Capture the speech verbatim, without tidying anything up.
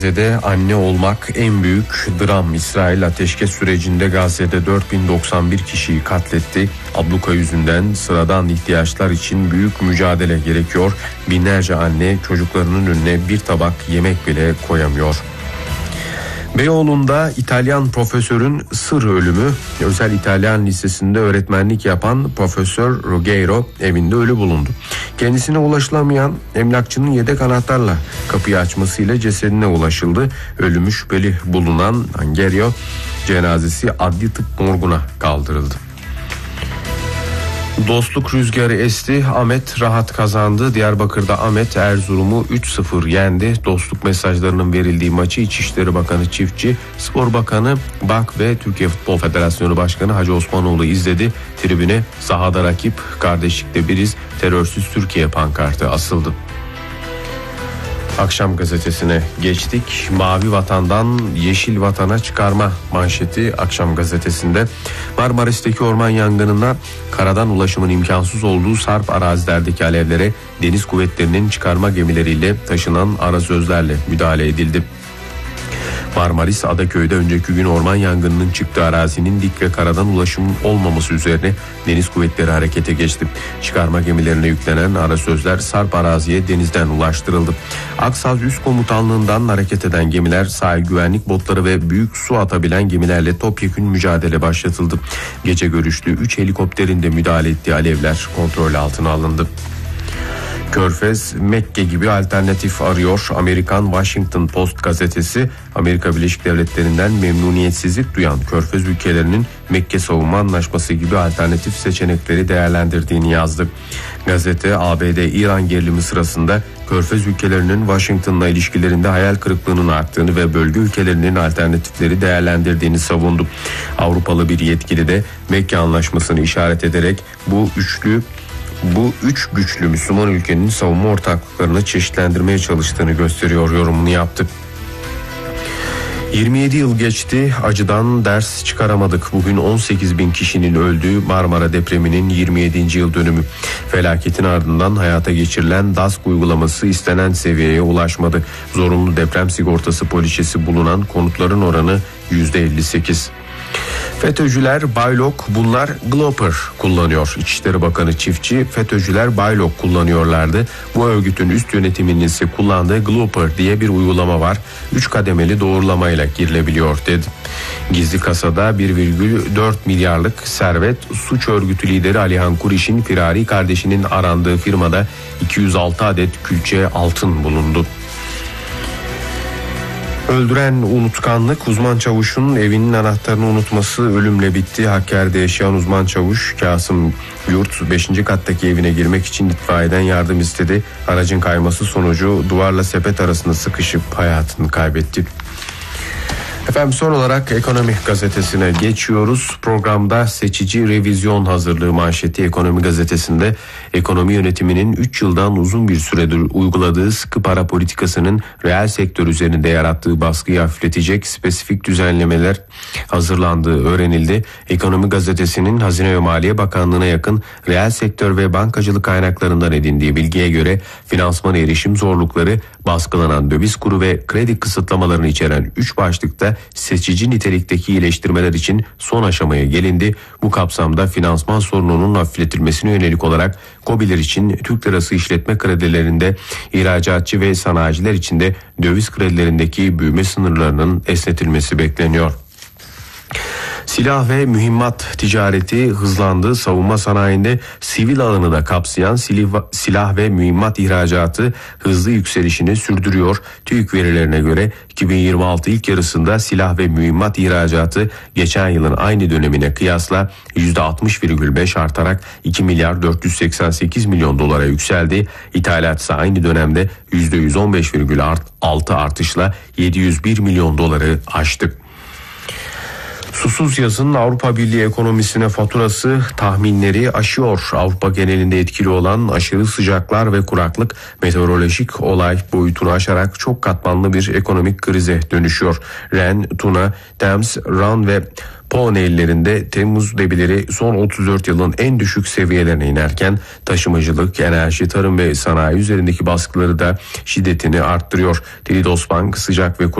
Gazze'de anne olmak en büyük dram. İsrail ateşkes sürecinde Gazze'de dört bin doksan bir kişiyi katletti. Abluka yüzünden sıradan ihtiyaçlar için büyük mücadele gerekiyor. Binlerce anne çocuklarının önüne bir tabak yemek bile koyamıyor. Beyoğlu'nda İtalyan profesörün sır ölümü. Özel İtalyan Lisesi'nde öğretmenlik yapan Profesör Ruggiero evinde ölü bulundu. Kendisine ulaşılamayan emlakçının yedek anahtarla kapıyı açmasıyla cesedine ulaşıldı. Ölümü şüpheli bulunan Ruggiero cenazesi adli tıp morguna kaldırıldı. Dostluk rüzgarı esti, Ahmet rahat kazandı. Diyarbakır'da Ahmet Erzurum'u üç sıfır yendi. Dostluk mesajlarının verildiği maçı İçişleri Bakanı Çiftçi, Spor Bakanı Bak ve Türkiye Futbol Federasyonu Başkanı Hacı Osmanoğlu izledi. Tribüne sahada rakip, kardeşlikte biriz, terörsüz Türkiye pankartı asıldı. Akşam gazetesine geçtik. Mavi vatandan yeşil vatana çıkarma manşeti Akşam gazetesinde. Marmaris'teki orman yangınına karadan ulaşımın imkansız olduğu sarp arazilerdeki alevlere deniz kuvvetlerinin çıkarma gemileriyle taşınan arazözlerle müdahale edildi. Marmaris Adaköy'de önceki gün orman yangınının çıktığı arazinin dik ve karadan ulaşım olmaması üzerine deniz kuvvetleri harekete geçti. Çıkarma gemilerine yüklenen arazözler sarp araziye denizden ulaştırıldı. Aksaz Üst Komutanlığı'ndan hareket eden gemiler, sahil güvenlik botları ve büyük su atabilen gemilerle topyekün mücadele başlatıldı. Gece görüşlü üç helikopterin de müdahale ettiği alevler kontrol altına alındı. Körfez Mekke gibi alternatif arıyor. Amerikan Washington Post gazetesi Amerika Birleşik Devletleri'nden memnuniyetsizlik duyan Körfez ülkelerinin Mekke Savunma Anlaşması gibi alternatif seçenekleri değerlendirdiğini yazdı. Gazete A B D-İran gerilimi sırasında Körfez ülkelerinin Washington'la ilişkilerinde hayal kırıklığının arttığını ve bölge ülkelerinin alternatifleri değerlendirdiğini savundu. Avrupalı bir yetkili de Mekke Anlaşması'nı işaret ederek bu üçlü Bu üç güçlü Müslüman ülkenin savunma ortaklıklarını çeşitlendirmeye çalıştığını gösteriyor yorumunu yaptı. yirmi yedi yıl geçti, acıdan ders çıkaramadık. Bugün on sekiz bin kişinin öldüğü Marmara depreminin yirmi yedinci yıl dönümü. Felaketin ardından hayata geçirilen D A S K uygulaması istenen seviyeye ulaşmadı. Zorunlu deprem sigortası poliçesi bulunan konutların oranı yüzde elli sekiz. FETÖ'cüler Baylok, bunlar Glopper kullanıyor. İçişleri Bakanı Çiftçi, FETÖ'cüler Baylok kullanıyorlardı. Bu örgütün üst yönetiminin ise kullandığı Glopper diye bir uygulama var. Üç kademeli doğrulamayla girilebiliyor dedi. Gizli kasada bir virgül dört milyarlık servet, suç örgütü lideri Alihan Kuriş'in firari kardeşinin arandığı firmada iki yüz altı adet külçe altın bulundu. Öldüren unutkanlık, uzman çavuşun evinin anahtarını unutması ölümle bitti. Hakkari'de yaşayan uzman çavuş Kasım Yurt beşinci kattaki evine girmek için itfaiyeden yardım istedi. Aracın kayması sonucu duvarla sepet arasında sıkışıp hayatını kaybetti. Efendim son olarak Ekonomi Gazetesi'ne geçiyoruz. Programda seçici revizyon hazırlığı manşeti Ekonomi Gazetesi'nde ekonomi yönetiminin üç yıldan uzun bir süredir uyguladığı sıkı para politikasının reel sektör üzerinde yarattığı baskıyı hafifletecek spesifik düzenlemeler hazırlandığı öğrenildi. Ekonomi Gazetesi'nin Hazine ve Maliye Bakanlığı'na yakın reel sektör ve bankacılık kaynaklarından edindiği bilgiye göre finansmana erişim zorlukları, baskılanan döviz kuru ve kredi kısıtlamalarını içeren üç başlıkta seçici nitelikteki iyileştirmeler için son aşamaya gelindi. Bu kapsamda finansman sorununun hafifletilmesine yönelik olarak KOBİ'ler için Türk lirası işletme kredilerinde, ihracatçı ve sanayiciler için de döviz kredilerindeki büyüme sınırlarının esnetilmesi bekleniyor. Silah ve mühimmat ticareti hızlandı. Savunma sanayinde sivil alanı da kapsayan silah ve mühimmat ihracatı hızlı yükselişini sürdürüyor. TÜİK verilerine göre iki bin yirmi altı ilk yarısında silah ve mühimmat ihracatı geçen yılın aynı dönemine kıyasla yüzde altmış virgül beş artarak iki milyar dört yüz seksen sekiz milyon dolara yükseldi. İthalat ise aynı dönemde yüzde yüz on beş virgül altı artışla yedi yüz bir milyon doları aştı. Susuz yazın Avrupa Birliği ekonomisine faturası tahminleri aşıyor. Avrupa genelinde etkili olan aşırı sıcaklar ve kuraklık meteorolojik olay boyutunu aşarak çok katmanlı bir ekonomik krize dönüşüyor. Ren, Tuna, Thames, Ran ve Po nehirlerinde Temmuz debileri son otuz dört yılın en düşük seviyelerine inerken taşımacılık, enerji, tarım ve sanayi üzerindeki baskıları da şiddetini arttırıyor. Triodos Bank sıcak ve